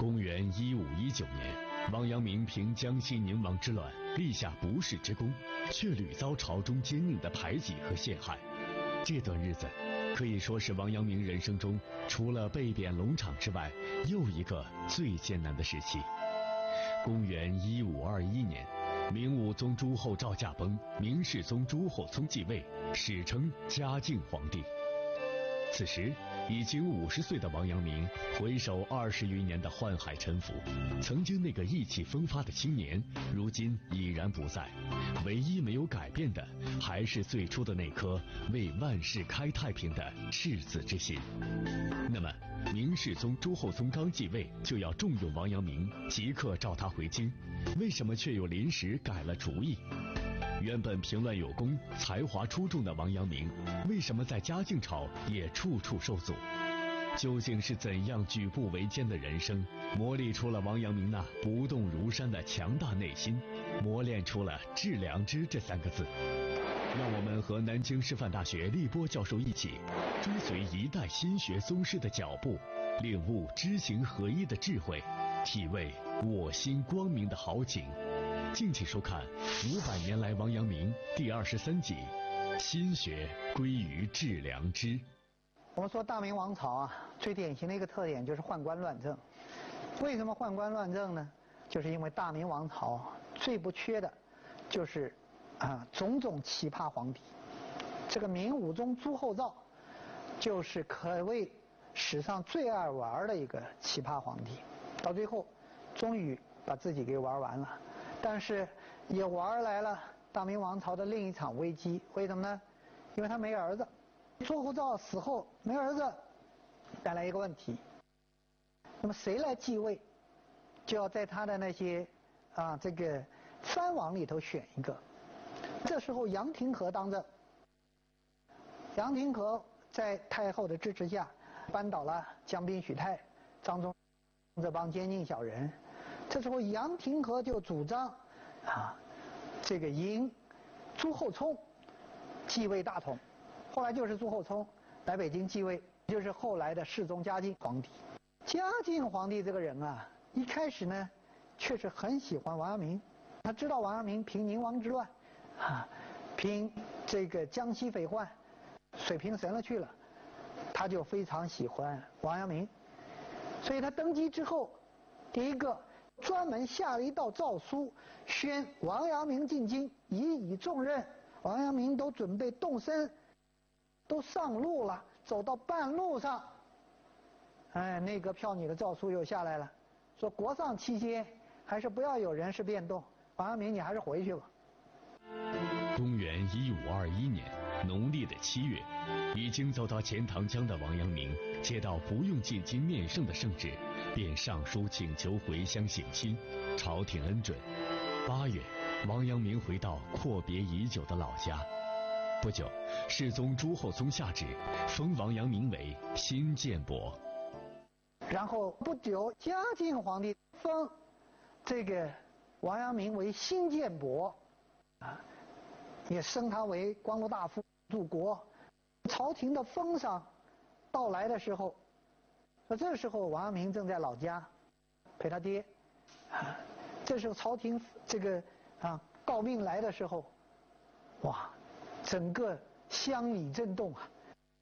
公元1519年，王阳明平江西宁王之乱，立下不世之功，却屡遭朝中坚硬的排挤和陷害。这段日子可以说是王阳明人生中除了被贬龙场之外，又一个最艰难的时期。公元1521年，明武宗朱厚照驾崩，明世宗朱厚熜继位，史称嘉靖皇帝。此时已经50岁的王阳明回首20余年的宦海沉浮，曾经那个意气风发的青年，如今已然不在。唯一没有改变的，还是最初的那颗为万世开太平的赤子之心。那么，明世宗朱厚熜刚继位就要重用王阳明，即刻召他回京，为什么却又临时改了主意？原本平乱有功、才华出众的王阳明，为什么在嘉靖朝也处处受阻？究竟是怎样举步维艰的人生，磨砺出了王阳明那不动如山的强大内心，磨练出了致良知这3个字？让我们和南京师范大学立波教授一起，追随一代心学宗师的脚步，领悟知行合一的智慧，体味我心光明的豪情。敬请收看500年来王阳明第23集，心学归于致良知。 我们说大明王朝啊，最典型的一个特点就是宦官乱政。为什么宦官乱政呢？就是因为大明王朝最不缺的就是种种奇葩皇帝。这个明武宗朱厚照就是可谓史上最爱玩的一个奇葩皇帝，到最后终于把自己给玩完了。但是也玩来了大明王朝的另一场危机。为什么呢？因为他没儿子。朱厚照死后没儿子，带来一个问题。那么谁来继位？就要在他的那些这个藩王里头选一个。这时候杨廷和当政。杨廷和在太后的支持下，扳倒了江彬、许泰、张忠这帮奸佞小人。这时候杨廷和就主张这个迎朱厚熜继位大统。后来就是朱厚熜来北京继位，就是后来的世宗嘉靖皇帝。嘉靖皇帝这个人啊，一开始呢确实很喜欢王阳明，他知道王阳明平宁王之乱平这个江西匪患水平神了去了，他就非常喜欢王阳明。所以他登基之后，第一个专门下了一道诏书，宣王阳明进京，以重任。王阳明都准备动身，都上路了，走到半路上，内阁票拟的诏书又下来了，说国丧期间还是不要有人事变动，王阳明你还是回去吧。 公元1521年农历的7月，已经走到钱塘江的王阳明，接到不用进京面圣的圣旨，便上书请求回乡省亲，朝廷恩准。8月，王阳明回到阔别已久的老家。不久，世宗朱厚熜下旨，封王阳明为新建伯。 然后不久，嘉靖皇帝封这个王阳明为新建伯，也升他为光禄大夫，入国。朝廷的封赏到来的时候，这时候王阳明正在老家陪他爹。这时候朝廷这个诰命来的时候，哇，整个乡里震动啊！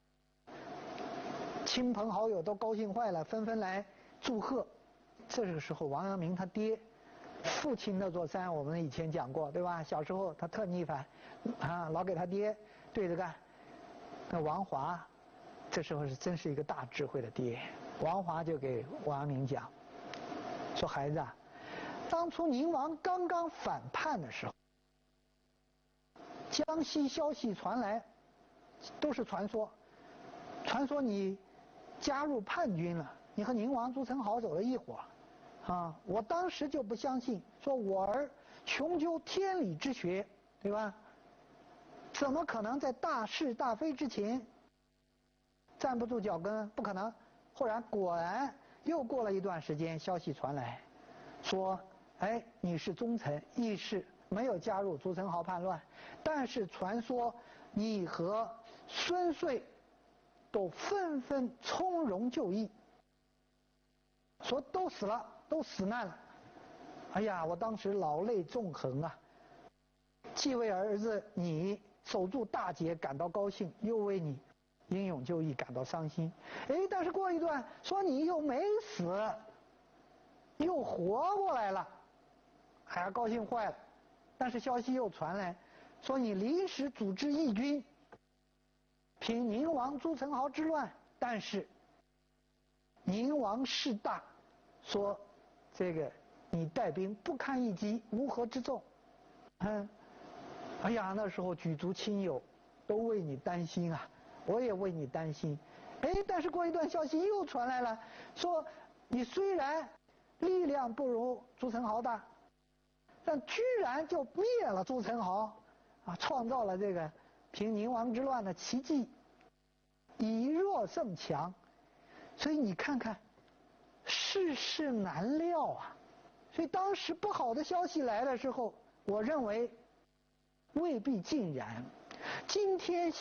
亲朋好友都高兴坏了，纷纷来祝贺。这个时候，王阳明他爹，父亲那座山，我们以前讲过，对吧？小时候他特逆反，老给他爹对着干。那王华，这时候真是一个大智慧的爹。王华就给王阳明讲，说孩子啊，当初宁王刚刚反叛的时候，江西消息传来，都是传说，传说你加入叛军了，你和宁王朱宸濠走了一伙我当时就不相信，说我儿穷究天理之学，对吧？怎么可能在大是大非之前站不住脚跟？不可能。后来果然又过了一段时间，消息传来，说你是忠臣义士，没有加入朱宸濠叛乱，但是传说你和孙遂都纷纷从容就义。 说都死了，都死难了。哎呀，我当时老泪纵横啊，既为儿子你守住大捷感到高兴，又为你英勇就义感到伤心。哎，但是过一段说你又没死，又活过来了，哎呀，高兴坏了。但是消息又传来，说你临时组织义军，平宁王朱宸濠之乱，但是宁王势大，说这个你带兵不堪一击，乌合之众。哎呀，那时候举族亲友都为你担心啊，我也为你担心。哎，但是过一段消息又传来了，说你虽然力量不如朱宸濠大，但居然就灭了朱宸濠，啊，创造了这个平宁王之乱的奇迹，以弱胜强。所以你看看，世事难料啊。所以当时不好的消息来的时候，我认为未必尽然。今天